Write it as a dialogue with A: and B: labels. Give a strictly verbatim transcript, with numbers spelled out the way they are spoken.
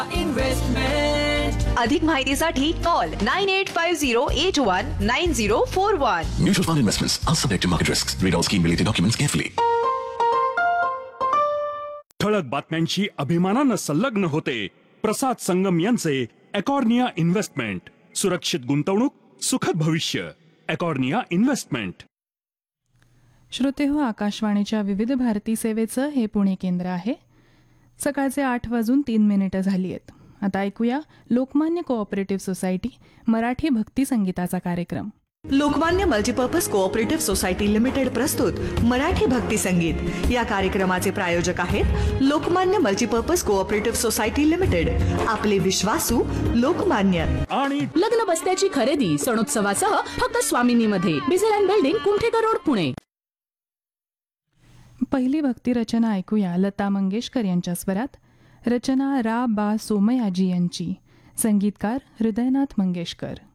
A: Investment.
B: अधिक माहितीसाठी call nine eight five zero eight one nine zero four one.
C: Mutual fund investments are subject to market risks. Read all scheme related documents carefully.
D: ठळक बातम्यांशी अभिमानानं संलग्न होते प्रसाद संगम यांचे एकॉर्निया investment. सुरक्षित गुंतवणूक सुखद भविष्य. एकॉर्निया इन्व्हेस्टमेंट.
E: श्रोते हो, आकाशवाणीच्या विविध भारती सेवेचं हे पुणे केंद्र आहे. सकाळचे आठ वाजून तीन मिनिटं झाली आहेत. आता ऐकूया लोकमान्य कोऑपरेटिव्ह सोसायटी मराठी भक्ती संगीताचा कार्यक्रम.
B: Lokmanya multipurpose cooperative society limited प्रस्तुत मराठी भक्ती संगीत या कार्यक्रमाचे प्रायोजक आहेत Lokmanya multipurpose cooperative society limited. आपले विश्वासू लोकमान्य.
D: आणि
F: लग्न बस्त्याची खरेदी सणोत्सवासह फक्त स्वामिनीमध्ये. बिझेल बिल्डिंग, कुंठेकर रोड, पुणे.
E: पहिली भक्ती रचना ऐकूया लता मंगेशकर यांच्या स्वरात. रचना रा बा सोमयाजी यांची. संगीतकार हृदयनाथ मंगेशकर.